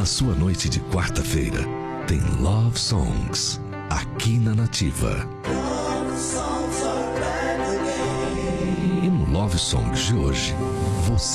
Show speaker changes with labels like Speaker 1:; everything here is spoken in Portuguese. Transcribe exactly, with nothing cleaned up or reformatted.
Speaker 1: sua noite de quarta-feira, tem Love Songs, aqui na Nativa. E no Love Songs de hoje, você